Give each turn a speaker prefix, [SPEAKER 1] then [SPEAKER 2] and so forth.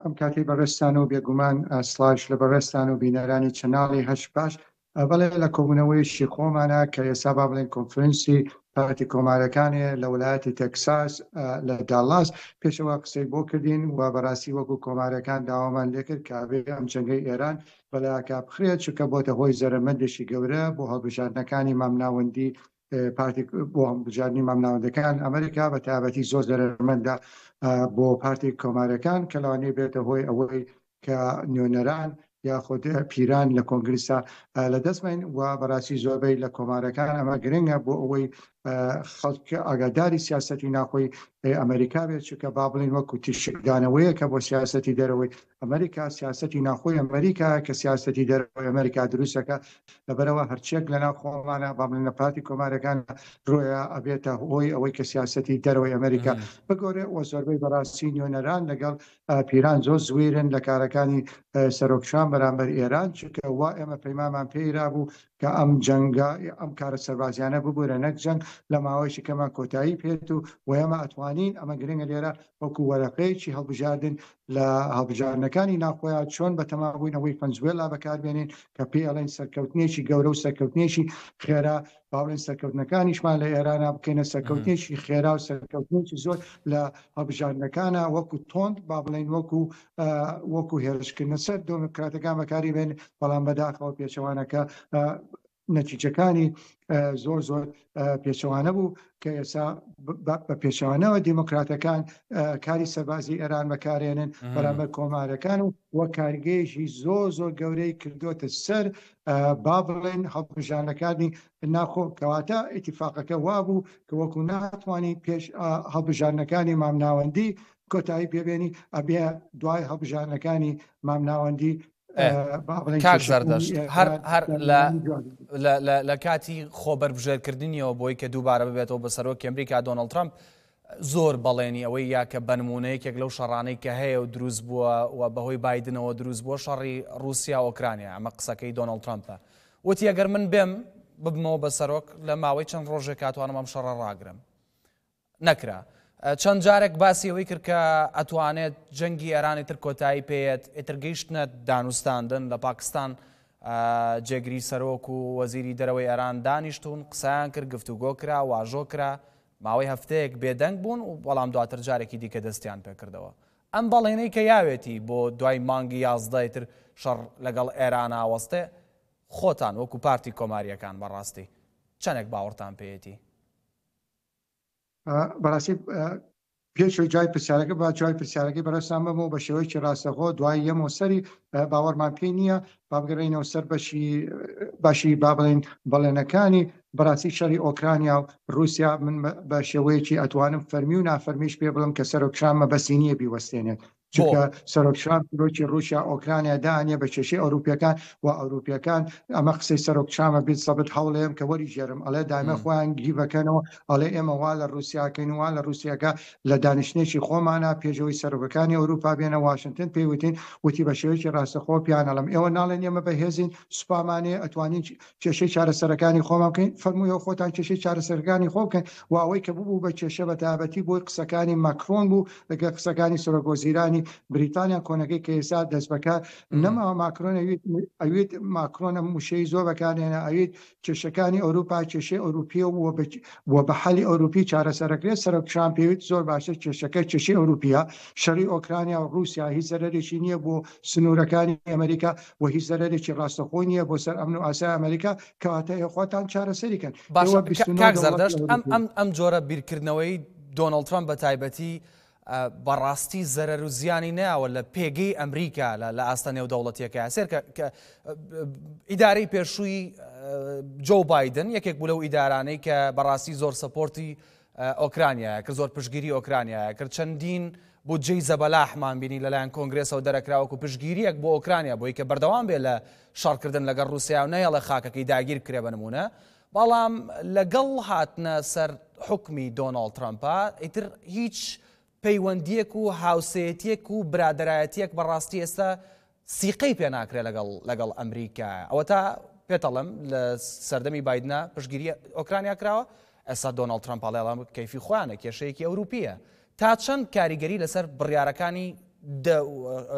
[SPEAKER 1] ئەم کاتی بەڕێستان و بێگومان سلااش لە بەڕێستان و بینەرانی چەناڵی هەش باش بەڵێ لە کۆبوونەوەیشی خۆمانە کە ئێستا با بڵێن کۆنفرنسی پارتی کۆمارەکانێ لە وڵایەتی تەکساس لە داڵاس پێشەوە قسەی بۆ کردین و بەڕاستی وەکو کۆمارەکان داوامان لێکرد کابێ ئەم جەنگەی ئێران بەلایکا بخرێت چونکە بۆتە هۆی زەرمەندێکی گەورە بۆ هەڵبژاردنەکانی مامناوەندی پارتی بۆ هەڵبژاردننی مامناوەندەکان ئەمریکا بە تایبەتی زۆر زەرمەندە بۆ پارتی کۆمارەکان کە لەوانەیە بێتە هۆی ئەوەی کە نوێنەران یاخود پیران لە کۆنگرسا لە دەستمین و بەڕاستی زۆربەی لە کۆمارەکان ئەمە گرنگە بۆ ئەوەی خەڵک ئاگاداری سیاسەتی ناخۆی ئەمریکا بێت چونکە با بڵین وەکو تیشکدانەوەیە کە بۆ سیاسەتی دەرەوەی ئەمریکا سیاسەتی ناخۆی ئەمریکا کە سیاسەتی دەرەوەی ئەمریکا دروستەکە لەبەرەوە هەرچێک لە ناو خۆمانە با بڵین لە پارتی کۆمارەکان ڕۆیە ئەبێتە هۆی ئەوەی کە سیاسەتی دەرەوەی ئەمریکا بگۆرێ و زۆربەی بەڕاستی نوێنەران لەگەڵ پیران زۆر زوێرن لە کارەکانی سەرۆکشان بەرامبەر ئێران چونکە وا ئێمە پەیمانمان پێیرا بوو کە ئەم جەنگە ئەم کارە سەربازیانە ببوورە نەک جەنگ لە ماوەیەکی کەمە کۆتایی پێێت و ئێمە ئەتوانین ئەمە گرنگە لێرە وەکو وەرەقەیەکی هەڵبژاردن لە هەڵبژاردنەکانی ناخۆیان چۆن بە تەمابووینەوەی پەنجوێلا بەکاربێنین کە پێ ئەڵێن سەرکەوتنیێکی گەورە و سەرکەوتنیێکی خێرا باڵێن سەرکەوتنەکانیشمان لە ئێرانە بکەینە سەرکەوتنیێکی خێرا و سەرکەوتنیێکی زۆر لە هەڵبژاردنەکانە وەکو تۆند با بڵێن وەکو هێرشکردنە سەر دۆموکراتەکان بەکاری بێن بەڵام بەداخەوە پێچەوانەکە نەتیجەکانی زۆر زۆر پێچەوانە بوو کە ئێستا بە پێچەوانەوە دیموکراتەکان کاری سەربازی ئێران بەکارێنن بەرامبەر کۆمارەکان و وە کارگەیەکی زۆر زۆر گەورەی کردوتە سەر با بڵێن هەڵبژاردنەکانی ناخۆ کەواتە ئیتیفاقەکە وابوو کە وەکو ناتوانانی پێش هەڵبژاردنەکانی مامناوەندی کۆتایی پێبێنی ئەبێ دوای هەڵبژاردنەکانی مامناوەندی
[SPEAKER 2] کاک زەردەشت هەر لە کاتی خۆبەربژێرکردنیەوە بۆی کە دووبارە ببێتەوە بە سەرۆکی ئەمریکا دۆناڵد ترامپ زۆر بەڵێنی ئەوەی یاکە بنمونەیەکێک لەو شەڕانەی کە هەیە و دروست بووە و بەهۆی بایدنەوە دروست بووە شەڕی رووسیا و ئۆکرانیا ئەمە قسەکەی دۆناڵد ترامپە وتی ئەگەر من بێم ببمەوە بە سەرۆک لە ماوەی چەند ڕۆژێک کاتوانم ئەم شەڕە ڕاگرم نەکرا چەند جارێک باسی ئەوەی کرد کە ئەتوانێت جەنگی ئێرانی تر کۆتایی پێێت ئێتر گەیشتنە دانوستاندن لە پاکستان جێگری سەرۆک و وەزیری دەرەوەی ئێران دانیشتون قسەیان کرد گفتوگۆ کرا واژۆ کرا ماوەی هەفتەیەک بێدەنگ بوون و بەڵام دواتر جارێکی دیکە دەستیان پێکردەوە ئەم بەڵێنەی کە یاوێتی بۆ دوای مانگی 11 تر شەڕ لەگەڵ ئێران ئاوەستێ خۆتان وەکو پارتی کۆماریەکان بەڕاستی چەندێک باوەڕتان پێیەتی
[SPEAKER 1] بەڕاستی پێشوی جای پرسیارەکە با جای پرسیارەکەی بەڕێستان بمەوە بە شێوەیەکی ڕاستەخۆ دوای یەمەوە سەری باوەڕمان پێی نییە با بگەڕێینەوە سەر باشی با بڵێن بەڵێنەکانی بەڕاستی شەڕی ئۆکرانیا و رووسیا من بە شێوەیەکی ئەتوانم فەرمی و نافەرمیش پێ بڵم کە سەرۆکشان مەبەستی نییە بیوەستێنێت چونکە سەرۆکشان پیرۆکی رووسیا ئۆکرانیا دانیە بە کێشەی ئەوروپیەکان و ئەوروپیەکان ئەمە قسەی سەرۆکشامە بیت سەبت هەوڵێم کە وەری ژێرم ئەڵێ دایمە خۆیان گیربەکەنەوە ئەڵێ ئێمە وا لە رووسیاکەین وا لە رووسیاکە لە دانیشتێکی خۆمانە پێشەوەی سەرۆکەکانی ئەوروپا بێنە واشنگتن پێیوتین وتی بە شێوەیەکی ڕاستەخۆ پیانەڵم ئێوە ناڵێن ئێمە بەهێزین سوپامانێ ئەتوانین کێشەی چارەسەرەکانی خۆمان بکەین فەرموویەوە خۆتان کێشەی چارەسەرەکانی خۆ بکەین و ئەوەی کە بوو بە کێشە بە تایبەتی بۆی قسەکانی ماکرۆن بوو لەگەڵ قسەکانی سەرۆکوەزیرانی بریتانیا کۆنەکەی کە ئێستا دەست بەکار نەماوە ماکرۆن ئەوێت ماکرۆنە موشەی زۆر بەکارێنە ئەوێت کێشەکانی ئەوروپا کێشەی ئەوروپیە و بە حەلی ئەوروپی چارەسەرەکرێت سەرۆکشان پێویست زۆر باشە کێشەکە کێشەی ئەوروپیە شەڕی ئۆکرانیا و رووسیا هیچ زەرەرێکی نییە بۆ سنوورەکانی ئەمریکا و هیچ زەرەرێکی ڕاستەخۆی نییە بۆ سەر ئەمن و ئاسای ئەمریکا کەواتە خۆتان چارەسەریکەن
[SPEAKER 2] کاک زەردەشت ئەم جۆرە بیرکردنەوەی دۆناڵد ترامپ بە تایبەتی بەڕاستی زەرەر و زیانی ناوە لە پێگەی ئەمریکا لە ئاستە نێودەوڵەتیەکە سێر کە ئیدارەی پێشووی جۆ بایدن یەکێک بوو لەو ئیدارانەی کە بەڕاستی زۆر سەپۆرتی ئۆکرانیایە کرد زۆر پشتگیری ئۆکرانیایە کرد چەندین بۆ جێی زەبەلاحمان بینی لەلایەن کۆنگرێسەوە دەرەکراوەکو پشتگیریەک بۆ ئۆکرانیا بۆی کە بەردەوام بێ لە شەڕکردن لەگەڵ رووسیا و نەیەڵە خاکەکەی داگیر کرێ بە نمونە بەڵام لەگەڵ هاتنە سەر حکمی دۆناڵد ترامپا ئیتر هیچ پەیوەندیەک و هاوسەیەتیەک و برادەرایەتیەک بەڕاستی ئێستا سیقەی پێ ناکرێت لەگەڵ ئەمریکا ئەوە تا پێتەڵم لە سەردەمی بایدنە پشتگیری ئۆکرانیا کراوە ئێستا دۆناڵد ترامپ ئەڵێ کەیفی خۆیانە کێشەیەکی ئەوروپیە تا چەند کاریگەری لەسەر بڕیارەکانی